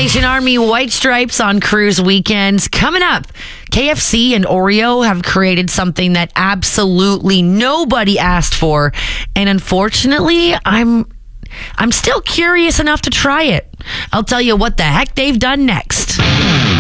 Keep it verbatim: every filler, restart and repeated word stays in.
Salvation Army White Stripes on cruise weekends. Coming up, K F C and Oreo have created something that absolutely nobody asked for. And unfortunately, I'm I'm still curious enough to try it. I'll tell you what the heck they've done next.